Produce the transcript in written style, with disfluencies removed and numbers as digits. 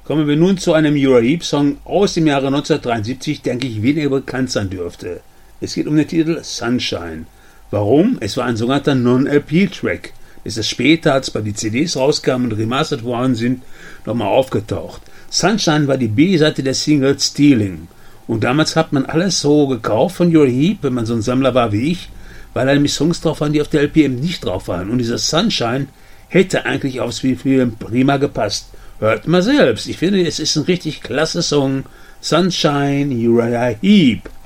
Kommen wir nun zu einem Uriah Heep-Song aus dem Jahre 1973, der eigentlich weniger bekannt sein dürfte. Es geht um den Titel Sunshine. Warum? Es war ein sogenannter Non-LP-Track. Es ist später, als bei die CDs rauskamen und remastert worden sind, nochmal aufgetaucht. Sunshine war die B-Seite der Single Stealing. Und damals hat man alles so gekauft von Uriah Heep, wenn man so ein Sammler war wie ich, weil da nämlich Songs drauf waren, die auf der LP eben nicht drauf waren. Und dieser Sunshine hätte eigentlich aufs Film prima gepasst. Hört mal selbst. Ich finde, es ist ein richtig klasse Song. Sunshine, Uriah Heep.